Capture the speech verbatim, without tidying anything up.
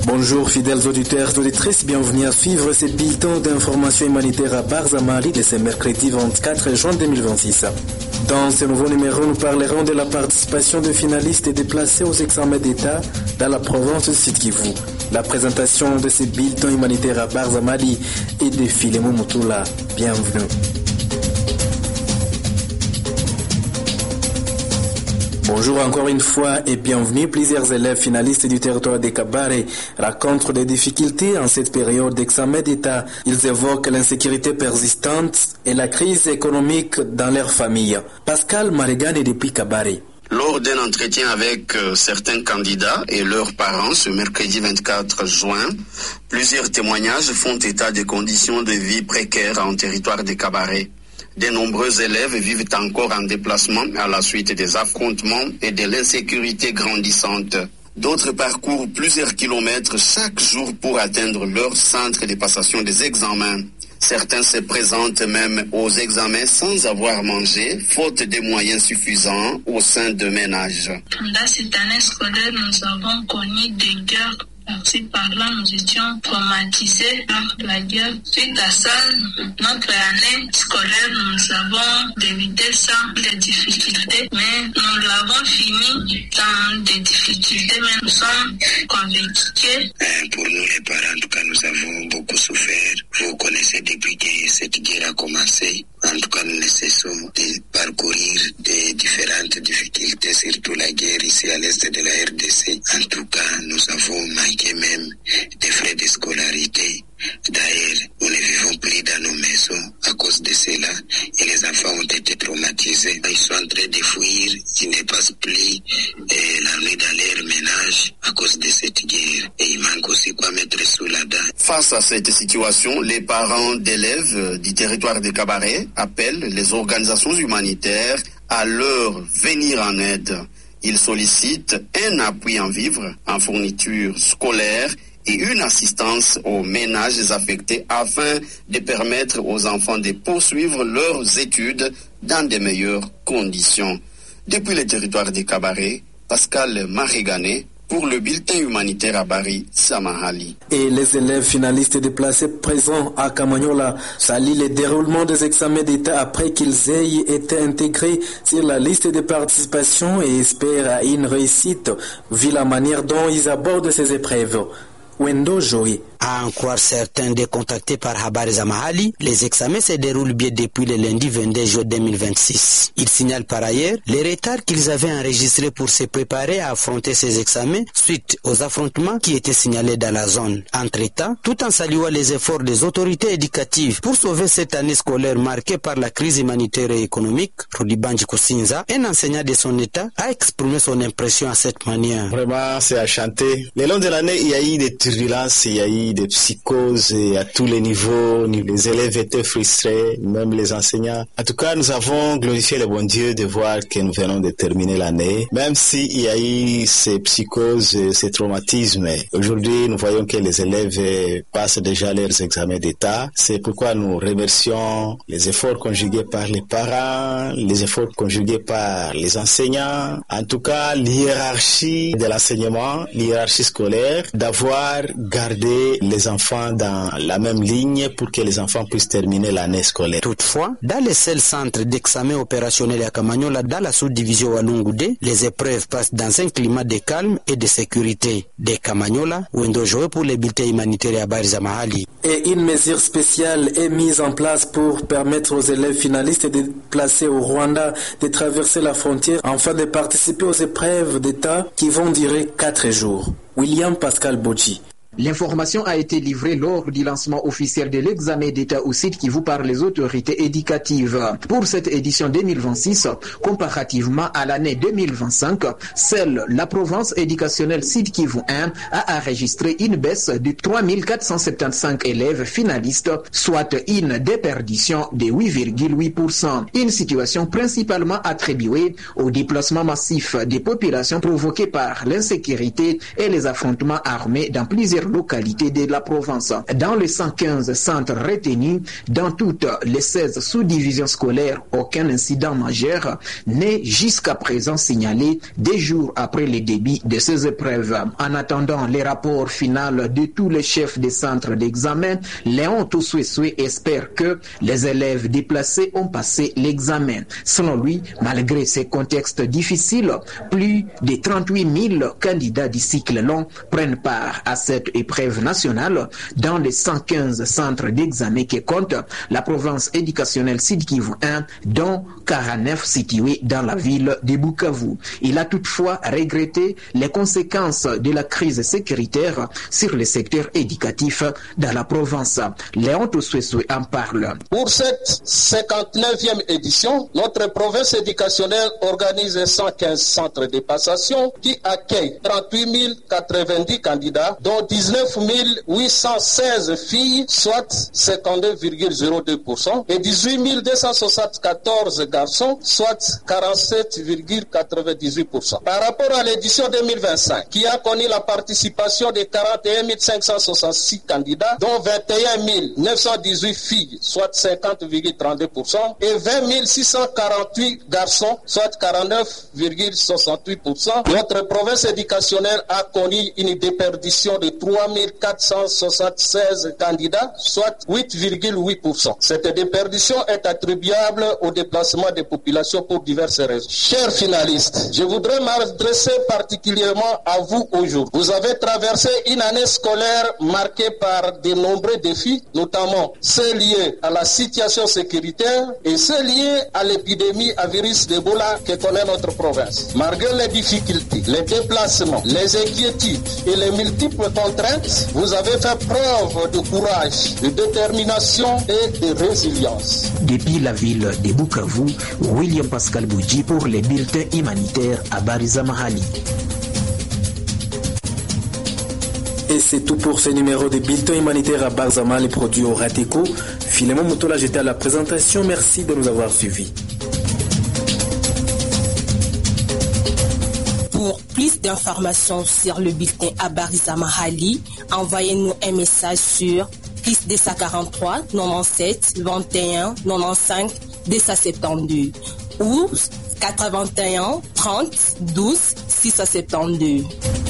Bonjour fidèles auditeurs et auditrices, bienvenue à suivre ce bulletin d'information humanitaire à Barzamali de ce mercredi vingt-quatre juin deux mille vingt-six. Dans ce nouveau numéro, nous parlerons de la participation de finalistes déplacés aux examens d'État dans la province de Sud Kivu. La présentation de ce bulletin humanitaire à Barzamali est de Filemon Moutoula. Bienvenue. Bonjour encore une fois et bienvenue. Plusieurs élèves finalistes du territoire de Kabare rencontrent des difficultés en cette période d'examen d'État. Ils évoquent l'insécurité persistante et la crise économique dans leur famille. Pascal Marigane depuis Kabare. Lors d'un entretien avec euh, certains candidats et leurs parents ce mercredi vingt-quatre juin, plusieurs témoignages font état des conditions de vie précaires en territoire de Kabare. De nombreux élèves vivent encore en déplacement à la suite des affrontements et de l'insécurité grandissante. D'autres parcourent plusieurs kilomètres chaque jour pour atteindre leur centre de passation des examens. Certains se présentent même aux examens sans avoir mangé, faute de moyens suffisants au sein de ménages. Pendant cette année scolaire, nous avons connu des guerres. Par-ci par-là, nous étions traumatisés par la guerre. Suite à ça, notre année scolaire, nous avons débuté sans des difficultés, mais nous l'avons fini dans des difficultés, mais nous sommes convaincus. Pour nous, les parents, en tout cas, nous avons beaucoup souffert. Vous connaissez depuis que cette guerre a commencé. En tout cas, nous ne cessons de parcourir des différentes difficultés, surtout la guerre ici à l'est de la R D C. En tout cas, nous avons manqué même des frais de scolarité. D'ailleurs, nous ne vivons plus dans nos maisons à cause de cela et les enfants ont été traumatisés. Ils sont en train de fuir, ils ne passent plus eh, la nuit dans leur ménage à cause de cette guerre. Et il manque aussi quoi mettre sous la dent. Face à cette situation, les parents d'élèves du territoire de Kabare appellent les organisations humanitaires à leur venir en aide. Ils sollicitent un appui en vivres, en fourniture scolaire et une assistance aux ménages affectés afin de permettre aux enfants de poursuivre leurs études dans de meilleures conditions. Depuis le territoire de Kabare, Pascal Marigane pour le bulletin humanitaire à Bari, Samahali. Et les élèves finalistes déplacés présents à Kamanyola saluent le déroulement des examens d'État après qu'ils aient été intégrés sur la liste de participation et espèrent une réussite vu la manière dont ils abordent ces épreuves. Wendo Joy. À en croire certains décontactés par Habari Zamahali, les examens se déroulent bien depuis le lundi vingt-deux juin deux mille vingt-six. Ils signalent par ailleurs les retards qu'ils avaient enregistrés pour se préparer à affronter ces examens suite aux affrontements qui étaient signalés dans la zone. Entre-temps, tout en saluant les efforts des autorités éducatives pour sauver cette année scolaire marquée par la crise humanitaire et économique, Rudi Banji Kosinza, un enseignant de son état, a exprimé son impression à cette manière. Vraiment, c'est à chanter. Le long de l'année, il y a eu des turbulences, il y a eu des psychoses à tous les niveaux. Les élèves étaient frustrés, même les enseignants. En tout cas, nous avons glorifié le bon Dieu de voir que nous venons de terminer l'année. Même s'il y a eu ces psychoses, ces traumatismes, aujourd'hui, nous voyons que les élèves passent déjà leurs examens d'État. C'est pourquoi nous remercions les efforts conjugués par les parents, les efforts conjugués par les enseignants. En tout cas, l'hiérarchie de l'enseignement, l'hiérarchie scolaire, d'avoir gardé les enfants dans la même ligne pour que les enfants puissent terminer l'année scolaire. Toutefois, dans les seuls centres d'examen opérationnel à Kamanyola, dans la sous-division Walungude, les épreuves passent dans un climat de calme et de sécurité. De Kamanyola, Wendo Joe pour les bulletins humanitaires à Barizamahali. Et une mesure spéciale est mise en place pour permettre aux élèves finalistes déplacés au Rwanda de traverser la frontière afin de participer aux épreuves d'État qui vont durer quatre jours. William Pascal Boji. L'information a été livrée lors du lancement officiel de l'examen d'État au Sud Kivu par les autorités éducatives. Pour cette édition deux mille vingt-six, comparativement à l'année deux mille vingt-cinq, seule la province éducationnelle Sud Kivu un a enregistré une baisse de trois mille quatre cent soixante-quinze élèves finalistes, soit une déperdition de huit virgule huit pour cent. Une situation principalement attribuée au déplacement massif des populations provoqué par l'insécurité et les affrontements armés dans plusieurs premières localités de la province. Dans les cent quinze centres retenus, dans toutes les seize sous-divisions scolaires, aucun incident majeur n'est jusqu'à présent signalé des jours après le début de ces épreuves. En attendant les rapports finaux de tous les chefs des centres d'examen, Léon Tousoué espère que les élèves déplacés ont passé l'examen. Selon lui, malgré ces contextes difficiles, plus de trente-huit mille candidats du cycle long prennent part à cette épreuve nationale dans les cent quinze centres d'examen qui comptent la province éducationnelle Sud-Kivu un, dont quarante-neuf situés dans la ville de Bukavu. Il a toutefois regretté les conséquences de la crise sécuritaire sur le secteur éducatif dans la province. Léon Tousoué en parle. Pour cette cinquante-neuvième édition, notre province éducationnelle organise cent quinze centres de passation qui accueillent trente-huit mille quatre-vingt-dix candidats, dont dix-neuf mille huit cent seize filles, soit cinquante-deux virgule zéro deux pour cent, et dix-huit mille deux cent soixante-quatorze garçons, soit quarante-sept virgule quatre-vingt-dix-huit pour cent. Par rapport à l'édition deux mille vingt-cinq, qui a connu la participation de quarante et un mille cinq cent soixante-six candidats, dont vingt et un mille neuf cent dix-huit filles, soit cinquante virgule trente-deux pour cent, et vingt mille six cent quarante-huit garçons, soit quarante-neuf virgule soixante-huit pour cent, notre province éducationnelle a connu une déperdition de trois mille quatre cent soixante-seize candidats, soit huit virgule huit pour cent. Cette déperdition est attribuable au déplacement des populations pour diverses raisons. Chers finalistes, je voudrais m'adresser particulièrement à vous aujourd'hui. Vous avez traversé une année scolaire marquée par de nombreux défis, notamment ceux liés à la situation sécuritaire et ceux liés à l'épidémie à virus d'Ebola que connaît notre province. Malgré les difficultés, les déplacements, les inquiétudes et les multiples contraintes, vous avez fait preuve de courage, de détermination et de résilience. Depuis la ville de Bukavu, William Pascal Boudji pour les bulletins humanitaires à Bariza Mahali. Et c'est tout pour ce numéro de bulletin humanitaire à Barzama, les produits au Rateco. Philemon Motola, j'étais à la présentation. Merci de nous avoir suivis. Pour plus d'informations sur le bulletin à Bariza Mahali, envoyez-nous un message sur plus deux cent quarante-trois quatre-vingt-dix-sept vingt et un quatre-vingt-quinze deux cent soixante-douze ou quatre-vingt-un trente douze six cent soixante-douze.